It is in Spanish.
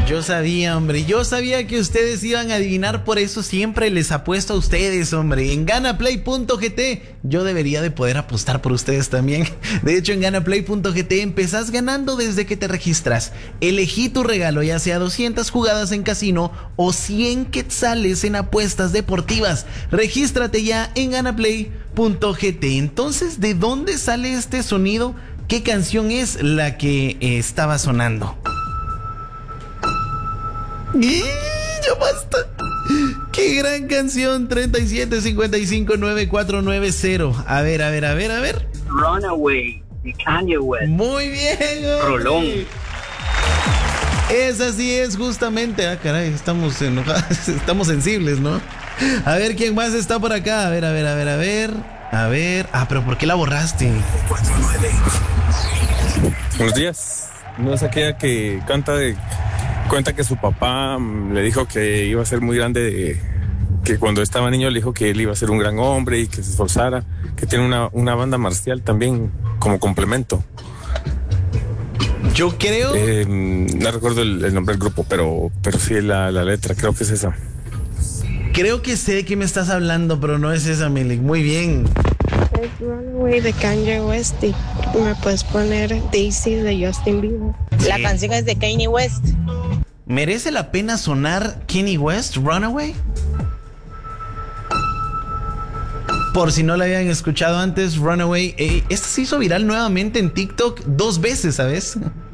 Yo sabía, hombre, yo sabía que ustedes iban a adivinar, por eso siempre les apuesto a ustedes, hombre. En ganaplay.gt yo debería de poder apostar por ustedes también. De hecho, en ganaplay.gt empezás ganando desde que te registras. Elegí tu regalo, ya sea 200 jugadas en casino o 100 quetzales en apuestas deportivas. Regístrate ya en ganaplay.gt. Entonces, ¿de dónde sale este sonido? ¿Qué canción es la que estaba sonando? ¡Y ya basta! ¡Qué gran canción! 37559490. A ver. Runaway, de Kanye West. Muy bien. Rolón. Esa sí es justamente. Ah, caray, estamos enojados, estamos sensibles, ¿no? A ver quién más está por acá. A ver. Ah, pero ¿por qué la borraste? Buenos días. No es aquella que cuenta que su papá le dijo que iba a ser muy grande, que cuando estaba niño le dijo que él iba a ser un gran hombre y que se esforzara, que tiene una banda marcial también como complemento. Yo creo... no recuerdo el nombre del grupo, pero sí la letra, creo que es esa. Creo que sé de qué me estás hablando, pero no es esa, Milik. Muy bien. Es Runaway de Kanye West y me puedes poner Daisy de Justin Bieber. Sí. La canción es de Kanye West. ¿Merece la pena sonar Kanye West, Runaway? Por si no la habían escuchado antes, Runaway. Esta se hizo viral nuevamente en TikTok 2 veces, ¿sabes?